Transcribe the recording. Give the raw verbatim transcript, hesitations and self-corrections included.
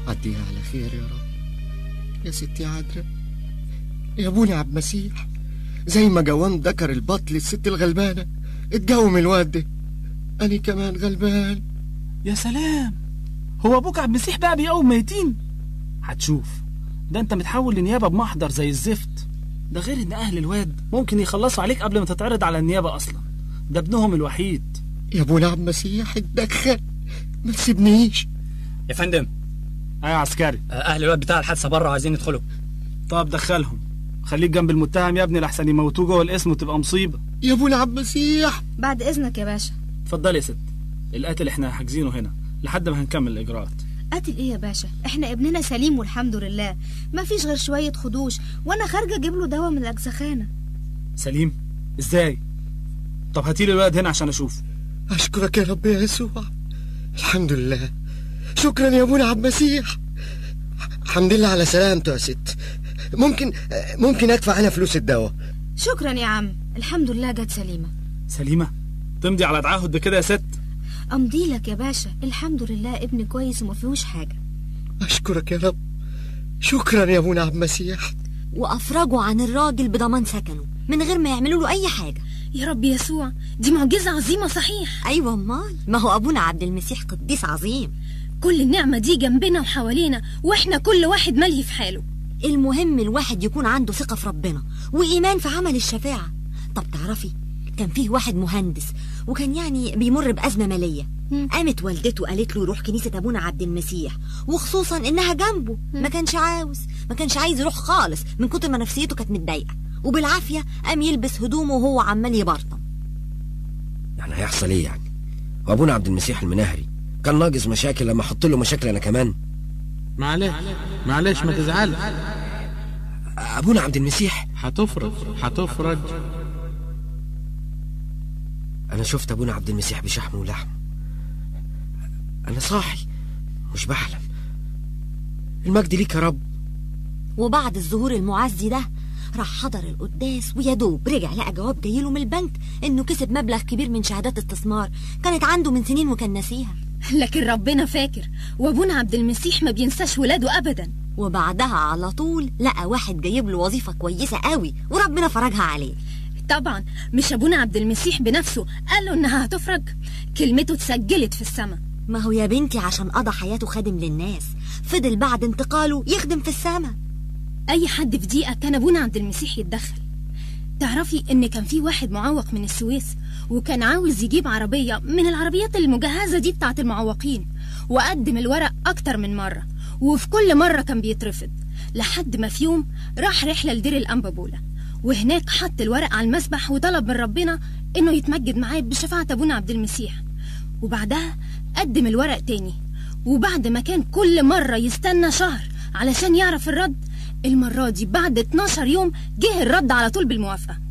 عديها على خير يا رب. يا ستي عذرا، يا ابونا عبد المسيح، زي ما جوان ذكر البطل الست الغلبانة اتجوم الواد ده، أنا كمان غلبان. يا سلام، هو أبوك عبد المسيح بقى بيقوم ميتين؟ هتشوف، ده أنت متحول لنيابة بمحضر زي الزفت. ده غير إن أهل الواد ممكن يخلصوا عليك قبل ما تتعرض على النيابة أصلا، ده ابنهم الوحيد. يا ابونا عبد المسيح اتدخل، ما تسيبنيش. يا فندم. أيوة يا عسكري. أهل الواد بتاع الحادثة بره عايزين يدخلوا. طب دخلهم، خليك جنب المتهم يا ابني لحسن يموتوه جوه القسم وتبقى مصيبة. يا ابونا عبد المسيح. بعد إذنك يا باشا. اتفضل يا ست، القاتل احنا حاجزينه هنا لحد ما هنكمل الإجراءات. قاتل ايه يا باشا؟ احنا ابننا سليم والحمد لله، ما فيش غير شوية خدوش، وانا خارجة اجيب له دواء من الأجزخانة. سليم؟ ازاي؟ طب هاتيلي الولد هنا عشان اشوف. اشكرك يا رب يا يسوع، الحمد لله. شكرا يا ابونا عبد المسيح، الحمد لله على سلامته يا ست. ممكن ممكن ادفع انا فلوس الدواء؟ شكرا يا عم، الحمد لله جت سليمة. سليمة؟ تمضي على تعهد بكده يا ست؟ امضي لك يا باشا، الحمد لله ابني كويس وما فيهوش حاجة. اشكرك يا رب، شكرا يا ابونا عبد المسيح. وافرجوا عن الراجل بضمان سكنه من غير ما يعملوا له اي حاجة. يا رب يسوع، دي معجزة عظيمة صحيح. ايوه امال، ما هو ابونا عبد المسيح قديس عظيم. كل النعمة دي جنبنا وحوالينا، واحنا كل واحد ملهي في حاله. المهم الواحد يكون عنده ثقة في ربنا وإيمان في عمل الشفاعة. طب تعرفي، كان فيه واحد مهندس وكان يعني بيمر بأزمة مالية. قامت والدته قالت له يروح كنيسة أبونا عبد المسيح، وخصوصا إنها جنبه. ما كانش عاوز ما كانش عايز يروح خالص من كتر ما نفسيته كانت متضايقة، وبالعافية قام يلبس هدومه وهو عمال يبرطم. يعني هيحصل إيه يعني؟ وأبونا عبد المسيح المناهري كان ناقص مشاكل لما أحط له مشاكل أنا كمان؟ معلش معلش ما تزعلش. أبونا عبد المسيح هتفرج هتفرج. أنا شفت أبونا عبد المسيح بشحم ولحم، أنا صاحي مش بحلم. المجد ليك يا رب. وبعد الظهور المعزي ده راح حضر القداس، ويادوب رجع لقى جواب جايله من البنك إنه كسب مبلغ كبير من شهادات استثمار كانت عنده من سنين وكان ناسيها. لكن ربنا فاكر، وابونا عبد المسيح ما بينساش ولاده أبدا. وبعدها على طول لقى واحد جايب له وظيفة كويسة قوي وربنا فرجها عليه. طبعا مش ابونا عبد المسيح بنفسه قال له انها هتفرج، كلمته اتسجلت في السماء. ما هو يا بنتي عشان قضى حياته خادم للناس، فضل بعد انتقاله يخدم في السماء. اي حد في دقيقة كان ابونا عبد المسيح يتدخل. تعرفي ان كان في واحد معوق من السويس وكان عاوز يجيب عربية من العربيات المجهزة دي بتاعة المعوقين، وقدم الورق اكتر من مرة، وفي كل مرة كان بيترفض، لحد ما في يوم راح رحلة لدير الأنبابولة، وهناك حط الورق على المسبح وطلب من ربنا انه يتمجد معاه بشفاعة ابونا عبد المسيح. وبعدها قدم الورق تاني، وبعد ما كان كل مرة يستنى شهر علشان يعرف الرد، المرة دي بعد اتناشر يوم جه الرد على طول بالموافقة.